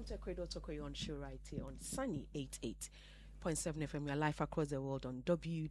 Welcome to Cradle to Koyo on show right here on Sunny 88.7 FM. We are live across the world on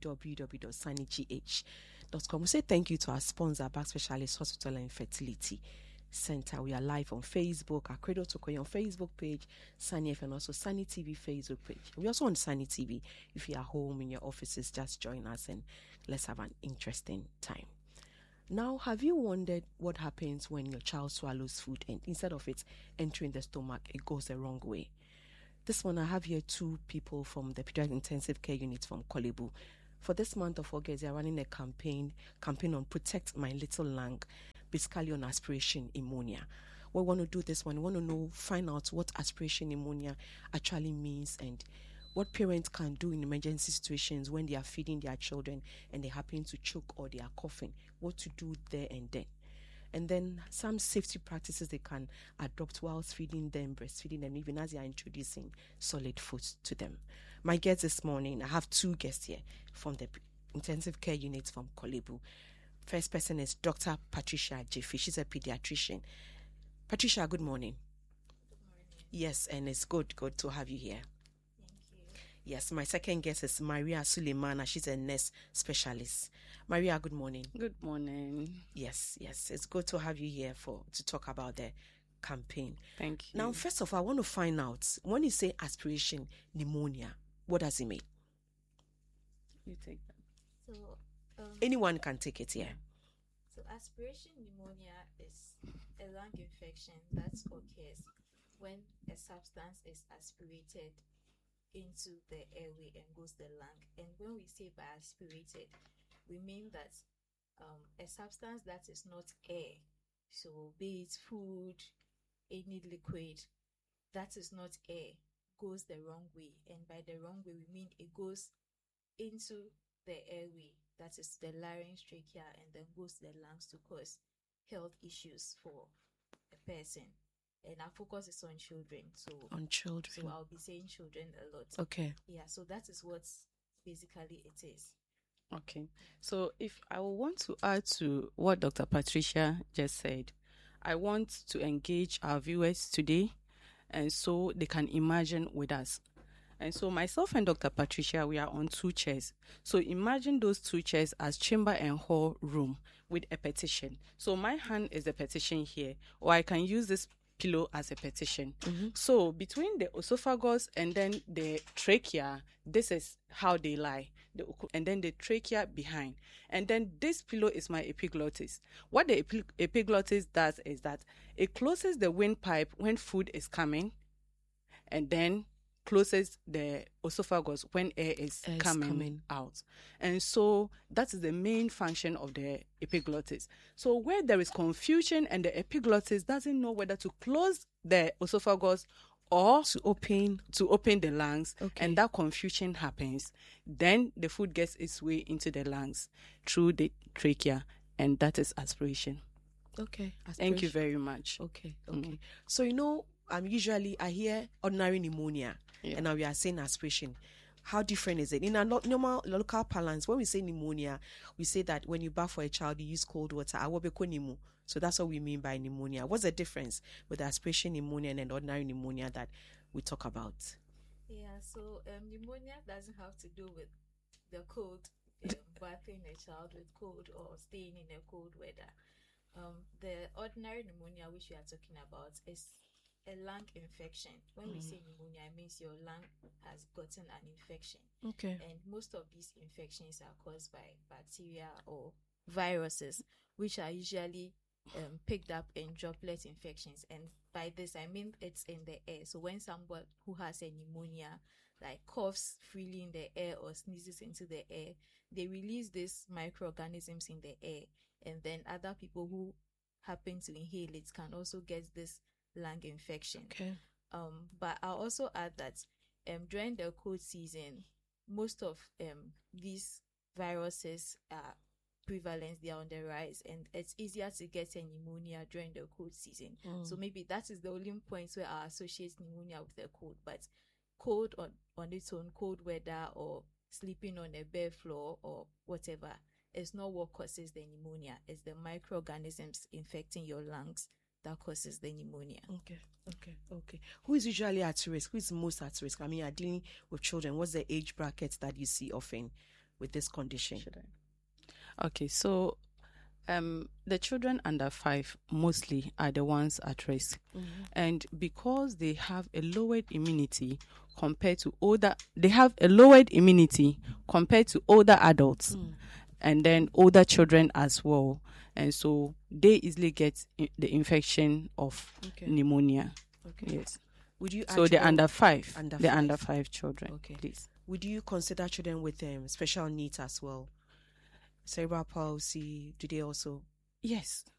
www.sunnygh.com. We say thank you to our sponsor, Back Specialist Hospital and Fertility Center. We are live on Facebook, our Cradle to Koyo on Facebook page, Sunny FM, and also Sunny TV Facebook page. We're also on Sunny TV. If you are home in your offices, just join us and let's have an interesting time. Now, have you wondered what happens when your child swallows food and instead of it entering the stomach, it goes the wrong way? This one, I have here two people from the Pediatric Intensive Care Unit from Korle Bu. For this month of August, they are running a campaign on Protect My Little Lung, basically on aspiration pneumonia. We want to do this one. We want to find out what aspiration pneumonia actually means and what parents can do in emergency situations when they are feeding their children and they happen to choke or they are coughing, what to do there and then. And then some safety practices they can adopt whilst feeding them, breastfeeding them, even as they are introducing solid foods to them. My guests this morning, I have two guests here from the intensive care unit from Korle Bu. First person is Dr. Patricia Jeffy. She's a pediatrician. Patricia, good morning. Good morning. Yes, and it's good to have you here. Yes, my second guest is Maria Suleimana. She's a nurse specialist. Maria, good morning. Good morning. Yes, it's good to have you here to talk about the campaign. Thank you. Now, first of all, I want to find out, when you say aspiration pneumonia, what does it mean? You take that. So, anyone can take it here. So aspiration pneumonia is a lung infection that occurs when a substance is aspirated into the airway and goes the lung. And when we say by aspirated, we mean that a substance that is not air, so be it food, any liquid that is not air, goes the wrong way. And by the wrong way, we mean it goes into the airway, that is the larynx, trachea, and then goes to the lungs to cause health issues for a person. And our focus is on children. So I'll be saying children a lot. Okay. Yeah, so that is what basically it is. Okay. So if I want to add to what Dr. Patricia just said, I want to engage our viewers today and so they can imagine with us. And so myself and Dr. Patricia, we are on two chairs. So imagine those two chairs as chamber and hall room with a petition. So my hand is the petition here, or I can use this pillow as a petition. Mm-hmm. So between the esophagus and then the trachea, this is how they lie, and then the trachea behind. And then this pillow is my epiglottis. What the epiglottis does is that it closes the windpipe when food is coming, and then closes the esophagus when air is coming out. And so that is the main function of the epiglottis. So where there is confusion and the epiglottis doesn't know whether to close the esophagus or to open the lungs, and that confusion happens, then the food gets its way into the lungs through the trachea, and that is aspiration. Okay. Thank you very much. Okay. So usually I hear ordinary pneumonia, and now we are saying aspiration. How different is it? In a normal local parlance, when we say pneumonia, we say that when you bath for a child, you use cold water. So that's what we mean by pneumonia. What's the difference with aspiration pneumonia and ordinary pneumonia that we talk about? Yeah, so pneumonia doesn't have to do with the cold, bathing a child with cold or staying in a cold weather. The ordinary pneumonia which we are talking about is a lung infection. When we say pneumonia, it means your lung has gotten an infection. Okay. And most of these infections are caused by bacteria or viruses, which are usually picked up in droplet infections. And by this, I mean it's in the air. So when someone who has a pneumonia, like coughs freely in the air or sneezes into the air, they release these microorganisms in the air. And then other people who happen to inhale it can also get this lung infection. Okay. But I'll also add that during the cold season, most of these viruses are prevalent, they are on the rise, and it's easier to get a pneumonia during the cold season. So maybe that is the only point where I associate pneumonia with the cold. But cold on its own, cold weather or sleeping on a bare floor or whatever, is not what causes the pneumonia. It's the microorganisms infecting your lungs that causes the pneumonia. Okay. Who is usually at risk? Who is most at risk? I mean, you're dealing with children. What's the age bracket that you see often with this condition? Okay, so the children under 5 mostly are the ones at risk. And because they have a lowered immunity compared to older adults and then older children as well. And so they easily get the infection of pneumonia. Okay. Yes. Would you So the under 5, Under the five. under 5 children, Okay. please. Would you consider children with special needs as well? Cerebral palsy, do they also? Yes.